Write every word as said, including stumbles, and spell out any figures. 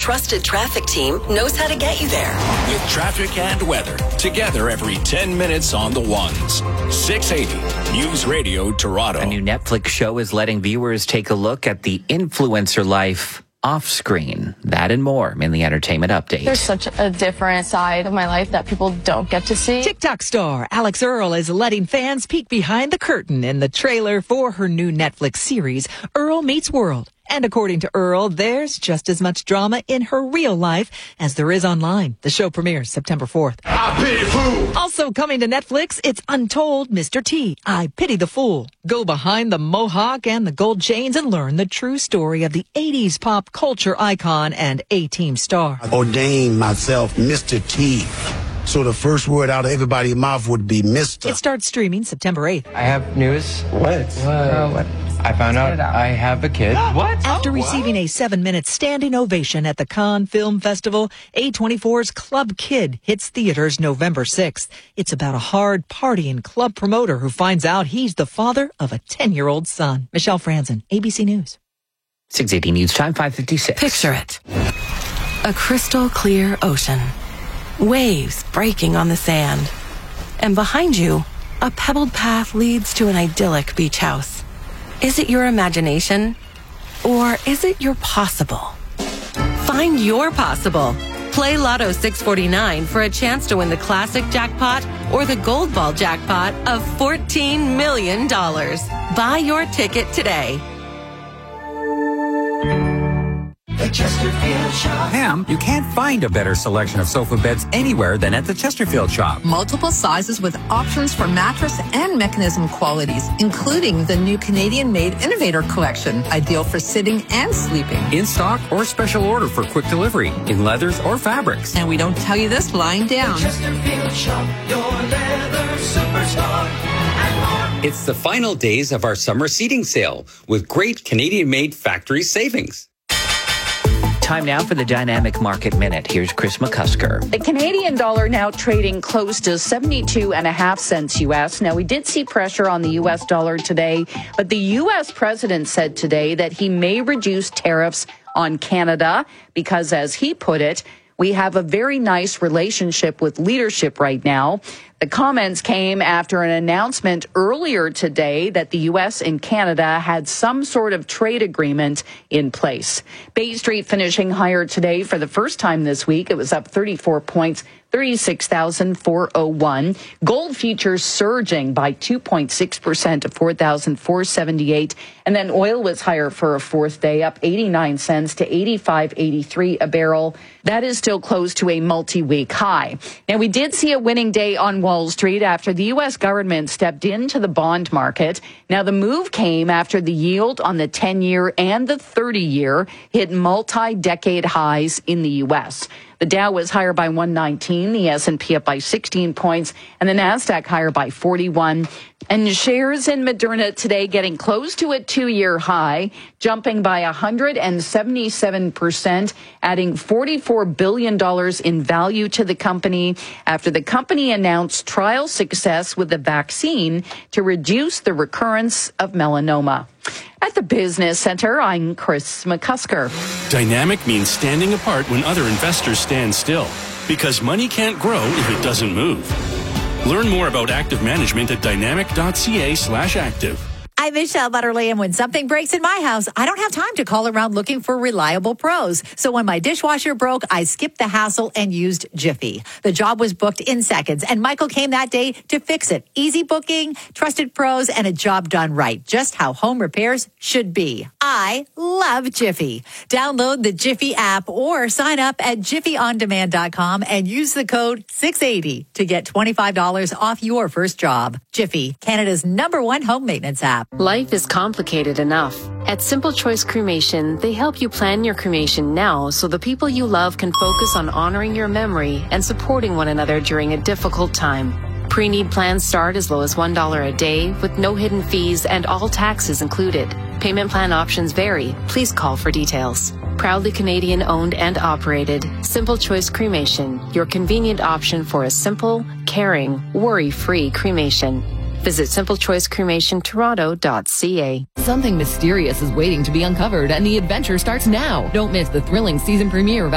trusted traffic team knows how to get you there. With traffic and weather, together every ten minutes on the ones. six eighty News Radio Toronto. A new Netflix show is letting viewers take a look at the influencer life off-screen. That and more in the entertainment update. There's such a different side of my life that people don't get to see. TikTok star Alex Earle is letting fans peek behind the curtain in the trailer for her new Netflix series, Earle Meets World. And according to Earle, there's just as much drama in her real life as there is online. The show premieres September fourth. I pity fool. Also coming to Netflix, it's Untold Mister T. I Pity the Fool. Go behind the mohawk and the gold chains and learn the true story of the eighties pop culture icon and A-Team star. I ordained myself Mister T. So the first word out of everybody's mouth would be Mister It starts streaming September eighth. I have news. What? Uh, what? I found out I have a kid. What? After Oh, receiving what? a seven-minute standing ovation at the Cannes Film Festival, A twenty-four's Club Kid hits theaters November sixth. It's about a hard partying club promoter who finds out he's the father of a ten-year-old son. Michelle Franzen, A B C News. six eighty News Time, five fifty-six. Picture it. A crystal clear ocean. Waves breaking on the sand. And behind you, a pebbled path leads to an idyllic beach house. Is it your imagination? Or is it your possible? Find your possible. Play Lotto six forty-nine for a chance to win the classic jackpot or the gold ball jackpot of fourteen million dollars. Buy your ticket today. The Chesterfield Shop. Pam, you can't find a better selection of sofa beds anywhere than at the Chesterfield Shop. Multiple sizes with options for mattress and mechanism qualities, including the new Canadian-made Innovator Collection, ideal for sitting and sleeping. In stock or special order for quick delivery, in leathers or fabrics. And we don't tell you this lying down. The Chesterfield Shop, your leather superstar. It's the final days of our summer seating sale with great Canadian-made factory savings. Time now for the Dynamic Market Minute. Here's Chris McCusker. The Canadian dollar now trading close to seventy-two and a half cents U S. Now, we did see pressure on the U S dollar today, but the U S president said today that he may reduce tariffs on Canada because, as he put it, we have a very nice relationship with leadership right now. The comments came after an announcement earlier today that the U S and Canada had some sort of trade agreement in place. Bay Street finishing higher today for the first time this week. It was up thirty-four points, thirty-six thousand four hundred one. Gold futures surging by two point six percent to four thousand four hundred seventy-eight. And then oil was higher for a fourth day, up eighty-nine cents to eighty-five eighty-three a barrel. That is still close to a multi-week high. Now, we did see a winning day on Wall Street after the U S government stepped into the bond market. Now, the move came after the yield on the ten-year and the thirty-year hit multi-decade highs in the U S. The Dow was higher by one nineteen, the S and P up by sixteen points, and the Nasdaq higher by forty-one. And shares in Moderna today getting close to a two-year high, jumping by one hundred seventy-seven percent, adding forty-four billion dollars in value to the company after the company announced trial success with the vaccine to reduce the recurrence of melanoma. At the Business Center, I'm Chris McCusker. Dynamic means standing apart when other investors stand still, because money can't grow if it doesn't move. Learn more about active management at dynamic.ca slash active. I'm Michelle Butterly, and when something breaks in my house, I don't have time to call around looking for reliable pros. So when my dishwasher broke, I skipped the hassle and used Jiffy. The job was booked in seconds, and Michael came that day to fix it. Easy booking, trusted pros, and a job done right. Just how home repairs should be. I love Jiffy. Download the Jiffy app or sign up at jiffy on demand dot com and use the code six eighty to get twenty-five dollars off your first job. Jiffy, Canada's number one home maintenance app. Life is complicated enough. At Simple Choice Cremation, they help you plan your cremation now so the people you love can focus on honoring your memory and supporting one another during a difficult time. Pre-need plans start as low as one dollar a day with no hidden fees and all taxes included. Payment plan options vary. Please call for details. Proudly Canadian owned and operated, Simple Choice Cremation, your convenient option for a simple, caring, worry-free cremation. Visit simple choice cremation toronto dot c a. Something mysterious is waiting to be uncovered, and the adventure starts now. Don't miss the thrilling season premiere of